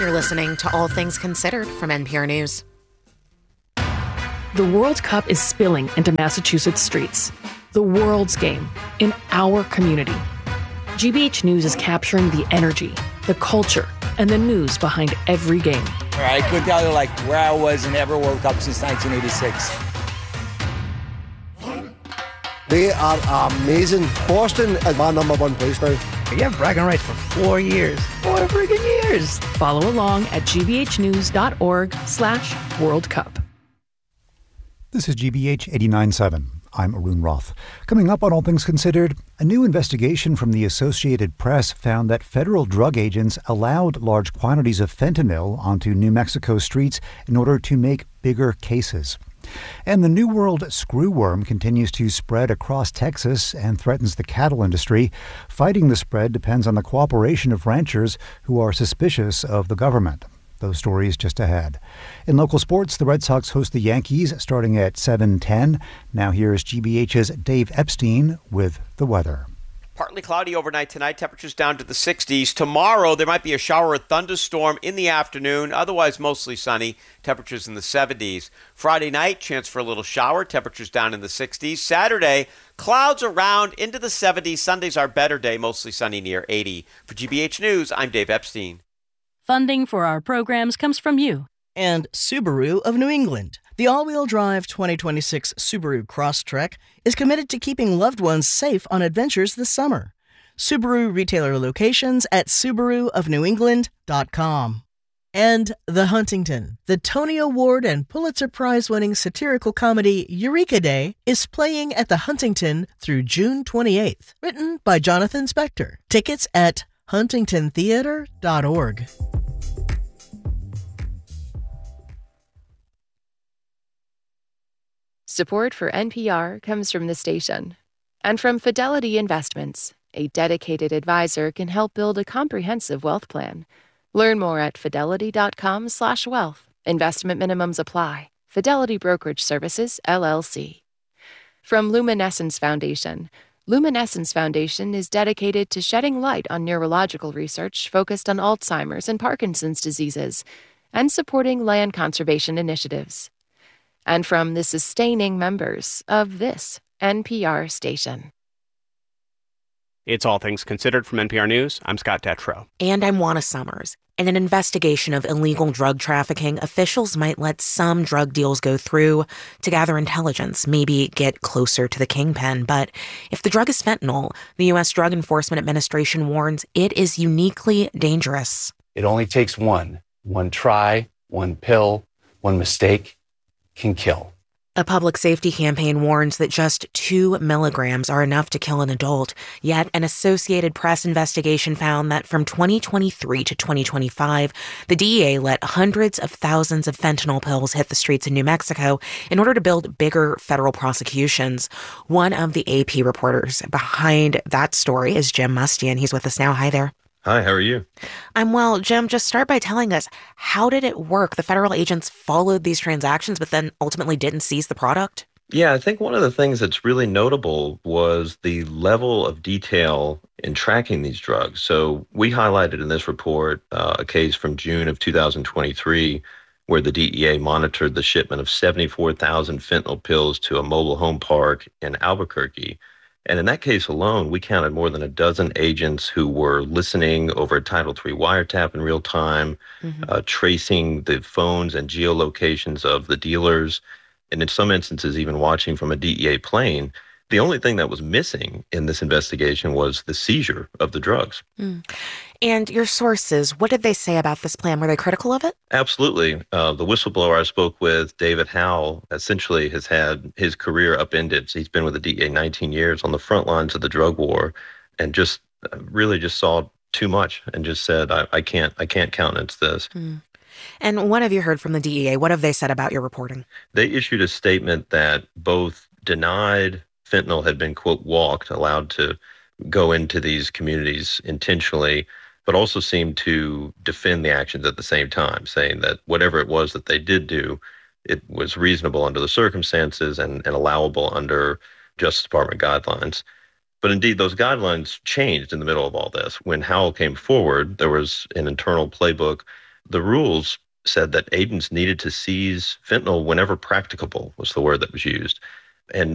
You're listening to All Things Considered from NPR News. The World Cup is spilling into Massachusetts streets. The world's game in our community. GBH News is capturing the energy, the culture, and the news behind every game. I could tell you where I was in every World Cup since 1986. They are amazing. Boston is my number one place now. You have bragging rights for 4 years. 4 friggin' years. Follow along at gbhnews.org/World Cup. This is GBH 89.7. I'm Arun Roth. Coming up on All Things Considered, a new investigation from the Associated Press found that federal drug agents allowed large quantities of fentanyl onto New Mexico streets in order to make bigger cases. And the New World screwworm continues to spread across Texas and threatens the cattle industry. Fighting the spread depends on the cooperation of ranchers who are suspicious of the government. Those stories just ahead. In local sports, the Red Sox host the Yankees starting at 7:10. Now here's GBH's Dave Epstein with the weather. Partly cloudy overnight tonight, temperatures down to the 60s. Tomorrow, there might be a shower or thunderstorm in the afternoon, otherwise mostly sunny, temperatures in the 70s. Friday night, chance for a little shower, temperatures down in the 60s. Saturday, clouds around into the 70s. Sunday's our better day, mostly sunny near 80. For GBH News, I'm Dave Epstein. Funding for our programs comes from you. And Subaru of New England. The all-wheel drive 2026 Subaru Crosstrek is committed to keeping loved ones safe on adventures this summer. Subaru retailer locations at SubaruofNewEngland.com. And The Huntington, the Tony Award and Pulitzer Prize-winning satirical comedy Eureka Day, is playing at The Huntington through June 28th. Written by Jonathan Spector. Tickets at huntingtontheater.org. Support for NPR comes from the station and from Fidelity Investments. A dedicated advisor can help build a comprehensive wealth plan. Learn more at fidelity.com/wealth. Investment minimums apply. Fidelity Brokerage Services, LLC. From Luminescence Foundation. Luminescence Foundation is dedicated to shedding light on neurological research focused on Alzheimer's and Parkinson's diseases and supporting land conservation initiatives. And from the sustaining members of this NPR station. It's All Things Considered from NPR News. I'm Scott Detrow. And I'm Juana Summers. In an investigation of illegal drug trafficking, officials might let some drug deals go through to gather intelligence, maybe get closer to the kingpin. But if the drug is fentanyl, the U.S. Drug Enforcement Administration warns it is uniquely dangerous. It only takes one try, one pill, one mistake can kill. A public safety campaign warns that just 2 milligrams are enough to kill an adult. Yet an Associated Press investigation found that from 2023 to 2025, the DEA let hundreds of thousands of fentanyl pills hit the streets in New Mexico in order to build bigger federal prosecutions. One of the AP reporters behind that story is Jim Mustian. He's with us now. Hi there. Hi, how are you? I'm well. Jim, just start by telling us, how did it work? The federal agents followed these transactions, but then ultimately didn't seize the product? Yeah, I think one of the things that's really notable was the level of detail in tracking these drugs. So we highlighted in this report a case from June of 2023 where the DEA monitored the shipment of 74,000 fentanyl pills to a mobile home park in Albuquerque. And in that case alone, we counted more than a dozen agents who were listening over a Title III wiretap in real time, tracing the phones and geolocations of the dealers, and in some instances even watching from a DEA plane. The only thing that was missing in this investigation was the seizure of the drugs. And your sources, what did they say about this plan? Were they critical of it? Absolutely. The whistleblower I spoke with, David Howell, essentially has had his career upended. So he's been with the DEA 19 years on the front lines of the drug war and just really just saw too much and just said, I can't countenance this. And what have you heard from the DEA? What have they said about your reporting? They issued a statement that both denied fentanyl had been, quote, walked, allowed to go into these communities intentionally, but also seemed to defend the actions at the same time, saying that whatever it was that they did do, it was reasonable under the circumstances and allowable under Justice Department guidelines. But indeed, those guidelines changed in the middle of all this. When Howell came forward, there was an internal playbook The rules said that agents needed to seize fentanyl whenever practicable, was the word that was used. And